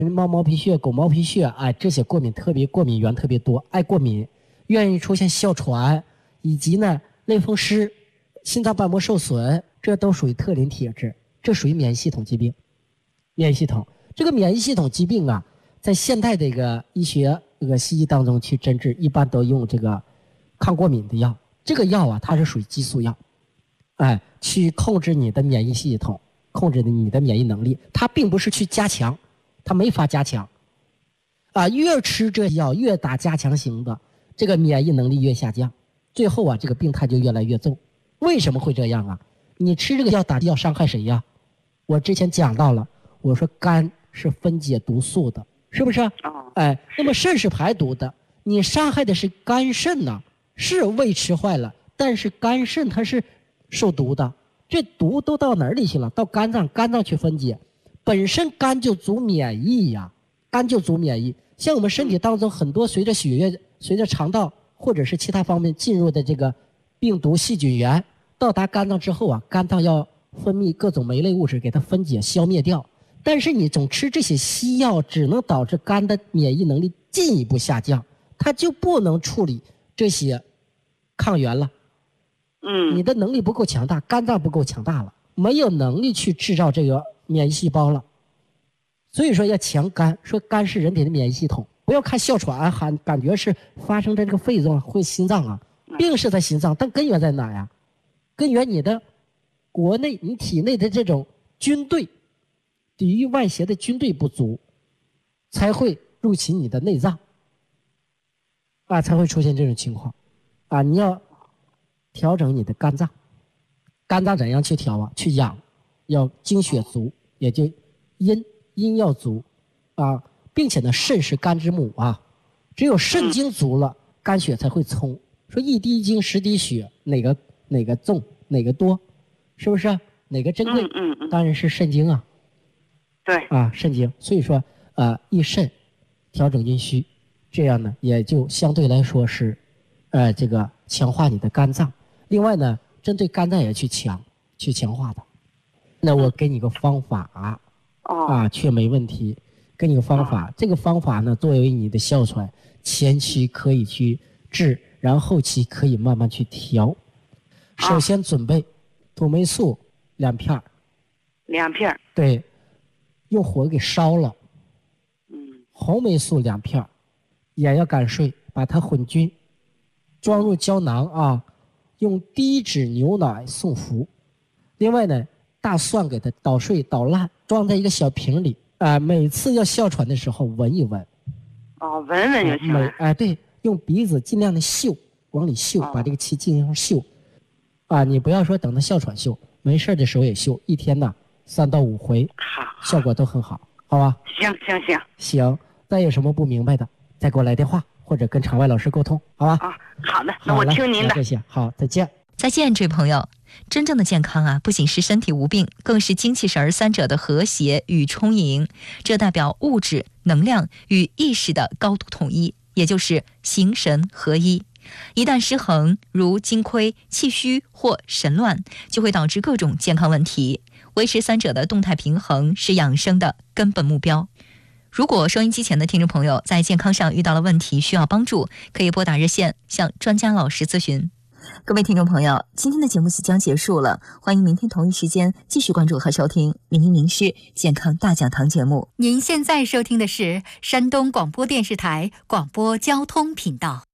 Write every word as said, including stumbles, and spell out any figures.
猫毛皮屑、狗毛皮屑，哎，这些过敏特别过敏源特别多，爱过敏，愿意出现哮喘，以及呢类风湿、心脏瓣膜受损，这都属于特林体质，这属于免疫系统疾病。免疫系统这个免疫系统疾病啊，在现代这个医学这个西医当中去诊治，一般都用这个抗过敏的药。这个药啊，它是属于激素药，哎，去控制你的免疫系统，控制你的免疫能力。它并不是去加强，它没法加强。啊，越吃这药越打加强型的，这个免疫能力越下降，最后啊，这个病态就越来越重。为什么会这样啊？你吃这个药打药伤害谁呀？我之前讲到了，我说肝是分解毒素的，是不是？哎，那么肾是排毒的，你伤害的是肝肾呐、啊。是胃吃坏了，但是肝肾它是受毒的，这毒都到哪里去了？到肝脏，肝脏去分解。本身肝就主免疫呀，肝就主免疫。像我们身体当中很多随着血液、随着肠道或者是其他方面进入的这个病毒、细菌源，到达肝脏之后啊，肝脏要分泌各种酶类物质给它分解、消灭掉。但是你总吃这些西药，只能导致肝的免疫能力进一步下降，它就不能处理这些抗原了。 嗯， 你的能力不够强大，肝脏不够强大了，没有能力去制造这个免疫细胞了。所以说要强肝，说肝是人体的免疫系统。不要看哮喘喊感觉是发生在这个肺中或心脏啊，病是在心脏，但根源在哪呀？根源你的国内你体内的这种军队抵御外邪的军队不足，才会入侵你的内脏啊，才会出现这种情况啊。你要调整你的肝脏，肝脏怎样去调啊？去养，要精血足，也就阴阴要足啊，并且呢，肾是肝之母啊，只有肾精足了，肝血才会充。说一滴精十滴血，哪个哪个重哪个多，是不是？哪个珍贵？ 嗯嗯嗯， 当然是肾精啊。 对啊，肾精。所以说，呃，益肾，调整阴虚，这样呢，也就相对来说是，呃，这个强化你的肝脏。另外呢，针对肝脏也去强，去强化的。那我给你个方法啊， 哦啊，却没问题。给你个方法， 哦、 这个方法呢，作为你的哮喘，前期可以去治，然后后期可以慢慢去调。首先准备土霉素两片， 两片， 对，用火给烧了。 嗯， 红霉素两片，眼药敢睡，把它混均，装入胶囊啊，用低脂牛奶送服。另外呢，大蒜给它捣碎捣烂，装在一个小瓶里啊、呃，每次要哮喘的时候闻一闻。 哦，闻闻就行了。 哎、呃，对，用鼻子尽量的嗅，往里嗅，哦、把这个气进行嗅。啊，你不要说等到哮喘嗅，没事的时候也嗅，一天呢三到五回， 好， 效果都很好，好吧？ 行行行行，再有什么不明白的，再给我来电话或者跟场外老师沟通，好吧？ 啊，好的，那我听您的。 谢谢，好，再见。 再见，这位朋友。真正的健康啊，不仅是身体无病，更是精气神儿三者的和谐与充盈。这代表物质、能量与意识的高度统一，也就是形神合一。一旦失衡，如精亏、气虚或神乱，就会导致各种健康问题。维持三者的动态平衡是养生的根本目标。如果收音机前的听众朋友在健康上遇到了问题，需要帮助，可以拨打热线向专家老师咨询。各位听众朋友，今天的节目即将结束了，欢迎明天同一时间继续关注和收听名医名师健康大讲堂节目。 您现在收听的是山东广播电视台广播交通频道。